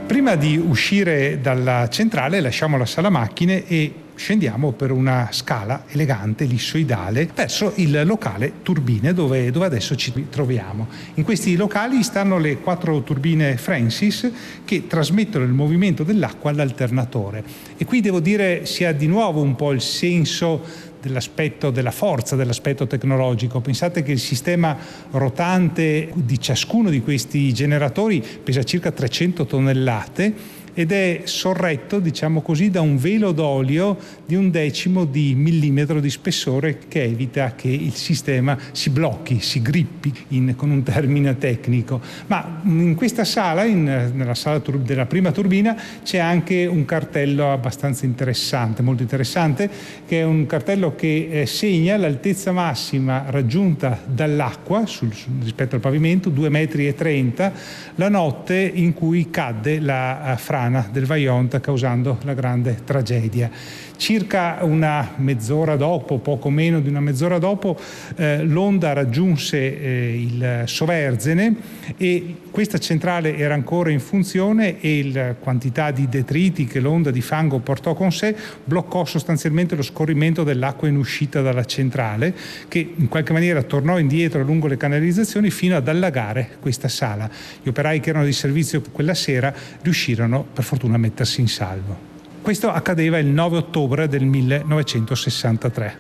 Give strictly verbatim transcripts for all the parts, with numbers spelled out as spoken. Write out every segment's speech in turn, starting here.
Prima di uscire dalla centrale lasciamo la sala macchine e scendiamo per una scala elegante, lissoidale, verso il locale turbine dove, dove adesso ci troviamo. In questi locali stanno le quattro turbine Francis che trasmettono il movimento dell'acqua all'alternatore. E qui devo dire si ha di nuovo un po' il senso dell'aspetto della forza, dell'aspetto tecnologico. Pensate che il sistema rotante di ciascuno di questi generatori pesa circa trecento tonnellate ed è sorretto, diciamo così, da un velo d'olio di un decimo di millimetro di spessore che evita che il sistema si blocchi, si grippi, in, con un termine tecnico. Ma in questa sala, in, nella sala tur- della prima turbina, c'è anche un cartello abbastanza interessante, molto interessante, che è un cartello che eh, segna l'altezza massima raggiunta dall'acqua sul, sul, rispetto al pavimento, due virgola trenta metri, la notte in cui cadde la uh, frana del Vajont causando la grande tragedia. Circa una mezz'ora dopo, poco meno di una mezz'ora dopo, eh, l'onda raggiunse eh, il Soverzene e questa centrale era ancora in funzione e la quantità di detriti che l'onda di fango portò con sé bloccò sostanzialmente lo scorrimento dell'acqua in uscita dalla centrale, che in qualche maniera tornò indietro lungo le canalizzazioni fino ad allagare questa sala. Gli operai che erano di servizio quella sera riuscirono per fortuna a mettersi in salvo. Questo accadeva il nove ottobre del millenovecentosessantatré.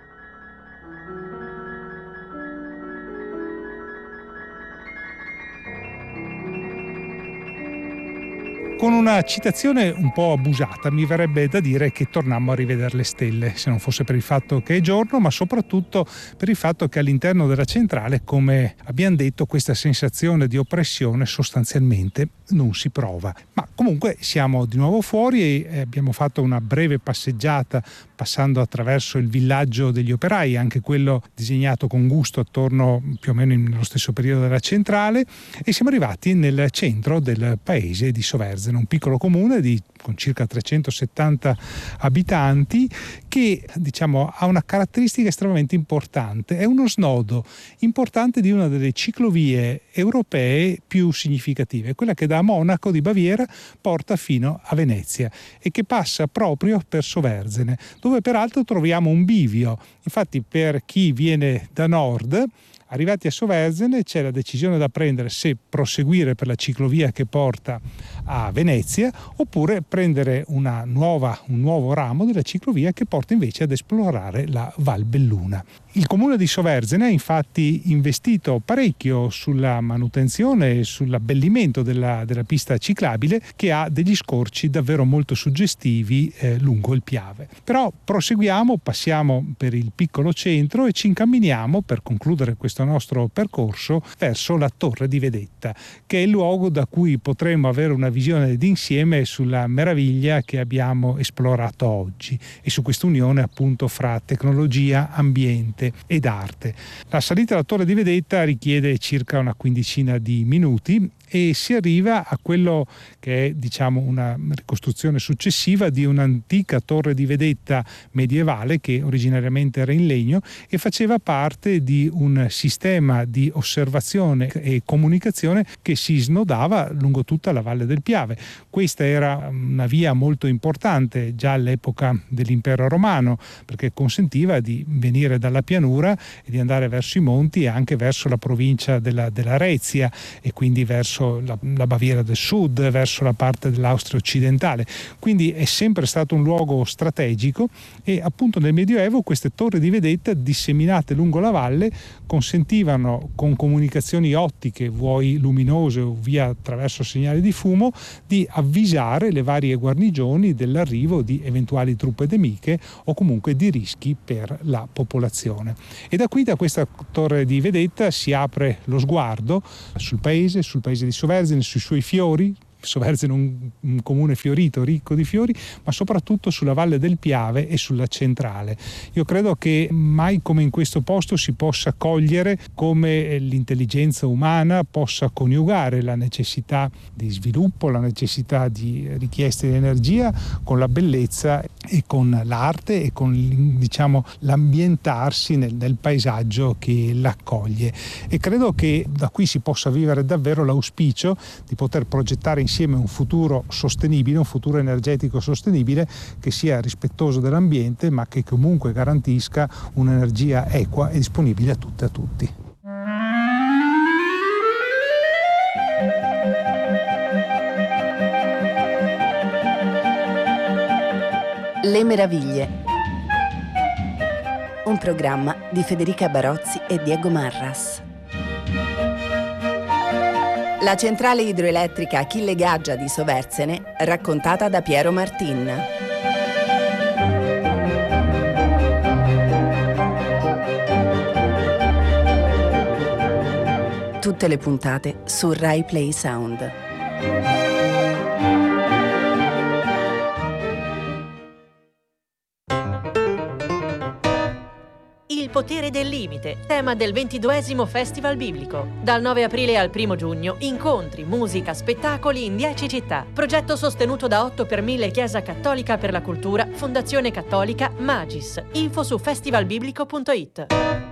Con una citazione un po' abusata mi verrebbe da dire che tornammo a rivedere le stelle, se non fosse per il fatto che è giorno, ma soprattutto per il fatto che all'interno della centrale, come abbiamo detto, questa sensazione di oppressione sostanzialmente non si prova. Ma comunque siamo di nuovo fuori e abbiamo fatto una breve passeggiata passando attraverso il villaggio degli operai, anche quello disegnato con gusto attorno più o meno nello stesso periodo della centrale, e siamo arrivati nel centro del paese di Soverzene, un piccolo comune di, con circa trecentosettanta abitanti che diciamo ha una caratteristica estremamente importante. È uno snodo importante di una delle ciclovie europee più significative, quella che da Monaco di Baviera porta fino a Venezia e che passa proprio per Soverzene, dove peraltro troviamo un bivio. Infatti per chi viene da nord, arrivati a Soverzene c'è la decisione da prendere se proseguire per la ciclovia che porta a Venezia oppure prendere una nuova, un nuovo ramo della ciclovia che porta invece ad esplorare la Val Belluna. Il comune di Soverzene ha infatti investito parecchio sulla manutenzione e sull'abbellimento della, della pista ciclabile, che ha degli scorci davvero molto suggestivi eh, lungo il Piave. Però proseguiamo, passiamo per il piccolo centro e ci incamminiamo per concludere questo nostro percorso verso la Torre di Vedetta, che è il luogo da cui potremo avere una visione d'insieme sulla meraviglia che abbiamo esplorato oggi e su questa unione appunto fra tecnologia, ambiente ed arte. La salita alla Torre di Vedetta richiede circa una quindicina di minuti e si arriva a quello che è diciamo una ricostruzione successiva di un'antica torre di vedetta medievale che originariamente era in legno e faceva parte di un sistema di osservazione e comunicazione che si snodava lungo tutta la Valle del Piave. Questa era una via molto importante già all'epoca dell'Impero Romano, perché consentiva di venire dalla pianura e di andare verso i monti e anche verso la provincia della, della Rezia e quindi verso La, la Baviera del Sud, verso la parte dell'Austria occidentale. Quindi è sempre stato un luogo strategico e appunto nel Medioevo queste torri di vedetta disseminate lungo la valle consentivano, con comunicazioni ottiche, vuoi luminose o via attraverso segnali di fumo, di avvisare le varie guarnigioni dell'arrivo di eventuali truppe nemiche o comunque di rischi per la popolazione. E da qui, da questa torre di vedetta, si apre lo sguardo sul paese, sul paese di Soverzene, sui suoi fiori. Soverzene è un, un comune fiorito, ricco di fiori, ma soprattutto sulla Valle del Piave e sulla centrale. Io credo che mai come in questo posto si possa cogliere come l'intelligenza umana possa coniugare la necessità di sviluppo, la necessità di richieste di energia con la bellezza e con l'arte e con, diciamo, l'ambientarsi nel, nel paesaggio che l'accoglie. E credo che da qui si possa vivere davvero l'auspicio di poter progettare insieme un futuro sostenibile, un futuro energetico sostenibile che sia rispettoso dell'ambiente, ma che comunque garantisca un'energia equa e disponibile a tutte e a tutti. Le meraviglie. Un programma di Federica Barozzi e Diego Marras. La centrale idroelettrica Achille Gaggia di Soverzene, raccontata da Piero Martin. Tutte le puntate su Rai Play Sound. Il potere del limite, tema del ventiduesimo Festival Biblico. Dal nove aprile al primo giugno, incontri, musica, spettacoli in dieci città. Progetto sostenuto da otto per mille Chiesa Cattolica per la Cultura, Fondazione Cattolica Magis. Info su festivalbiblico punto it.